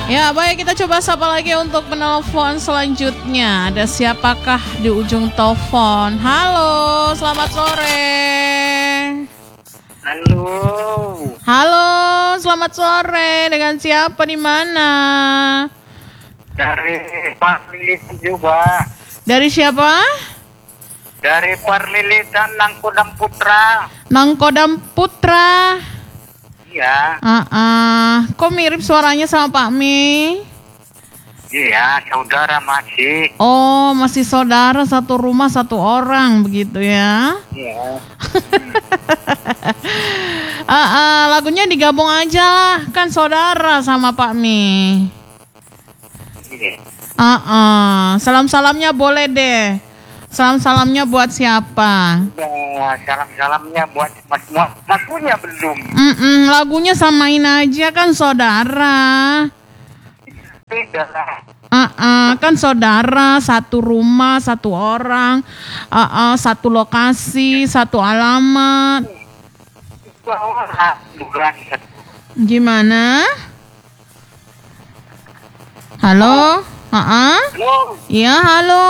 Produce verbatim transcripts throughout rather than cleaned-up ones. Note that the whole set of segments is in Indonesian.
Ya baik, kita coba sapa lagi untuk penelpon selanjutnya. Ada siapakah di ujung telepon? Halo, selamat sore. Halo. Halo, selamat sore. Dengan siapa di mana? Dari Parlilitan juga. Dari siapa? Dari Parlilitan Nangkodam Putra. Nangkodam Putra. Iya. Ah, uh-uh. Kok mirip suaranya sama Pak Mi? Iya, saudara masih. Oh, masih saudara satu rumah satu orang begitu ya? Iya. ah, uh, lagunya digabung aja lah, kan saudara sama Pak Mi. Iya. Ah, uh, salam-salamnya boleh deh. Salam-salamnya buat siapa? Ya, salam-salamnya buat Mas Muhammad. Lagunya belum. Mm-mm, lagunya samain aja kan saudara. Tidak lah. Uh-uh, kan saudara, satu rumah, satu orang, uh-uh, satu lokasi, satu alamat. Bukan. Gimana? Halo? Uh-uh? Halo. Ya, halo.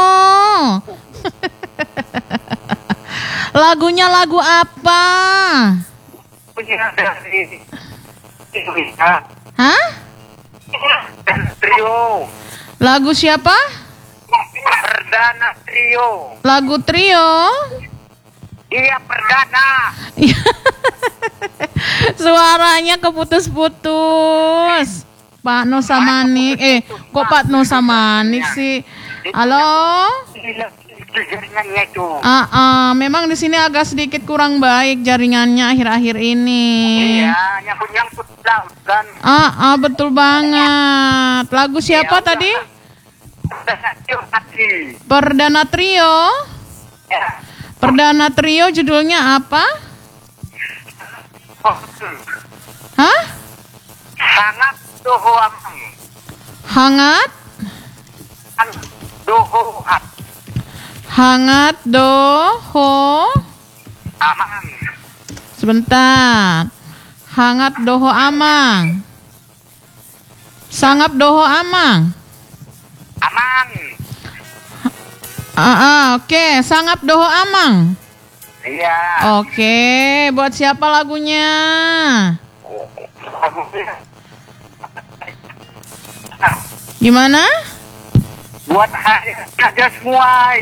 Lagunya lagu apa? Punya dari Indonesia. Hah? Dan trio. Lagu siapa? Perdana trio. Lagu trio? Iya, perdana. Suaranya keputus-putus. Pak Nusa Manik. Eh, kok Pak Nusa Manik sih? Halo? Jaringannya itu. Ah, ah, memang di sini agak sedikit kurang baik jaringannya akhir-akhir ini. Iya, nyangkut-nyangkut lah kan. Ah, ah, betul banget. Lagu siapa Ya, tadi? hati. Perdana Trio. Ya. Perdana Trio judulnya apa? Oh, Hah? sangat doho amang. Hangat? Doho at Hangat doho. amang. Sebentar. Hangat doho amang. Sangap doho amang. Amang. Ah, ah oke. Sangap doho amang. Iya. Oke. Buat siapa lagunya? Gimana? Buat aja semua.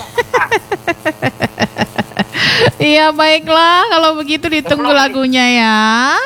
Iya baiklah. Kalau begitu ditunggu lagunya ya.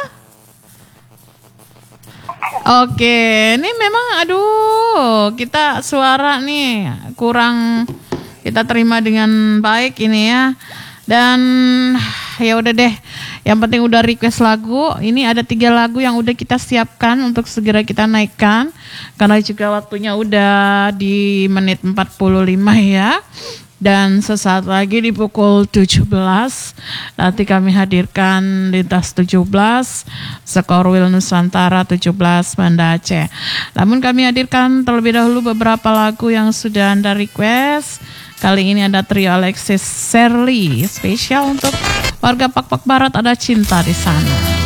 Oke, ini memang aduh, kita suara nih kurang kita terima dengan baik ini ya. Dan ya udah deh, yang penting udah request lagu. Ini ada tiga lagu yang udah kita siapkan untuk segera kita naikkan, karena juga waktunya udah di menit empat puluh lima ya. Dan sesaat lagi di pukul tujuh belas nanti kami hadirkan Lintas tujuh belas Skorwil Nusantara tujuh belas Banda Aceh. Namun kami hadirkan terlebih dahulu beberapa lagu yang sudah Anda request. Kali ini ada trio Alexis Serly, spesial untuk warga Pak Pak Barat, ada cinta di sana.